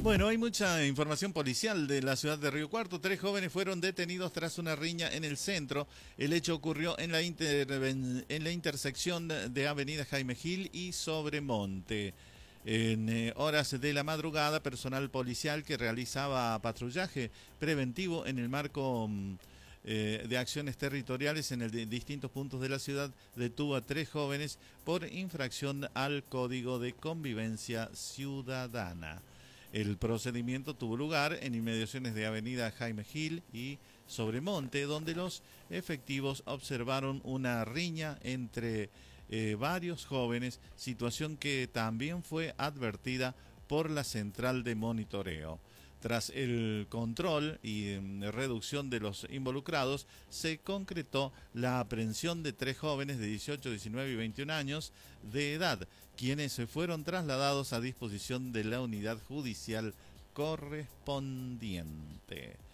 Bueno, hay mucha información policial de la ciudad de Río Cuarto. 3 jóvenes fueron detenidos tras una riña en el centro. El hecho ocurrió en la intersección de Avenida Jaime Gil y Sobremonte. En horas de la madrugada, personal policial que realizaba patrullaje preventivo en el marco de acciones territoriales en distintos puntos de la ciudad detuvo a 3 jóvenes por infracción al Código de Convivencia Ciudadana. El procedimiento tuvo lugar en inmediaciones de Avenida Jaime Gil y Sobremonte, donde los efectivos observaron una riña entre varios jóvenes, situación que también fue advertida por la central de monitoreo. Tras el control y reducción de los involucrados, se concretó la aprehensión de 3 jóvenes de 18, 19 y 21 años de edad, quienes fueron trasladados a disposición de la unidad judicial correspondiente.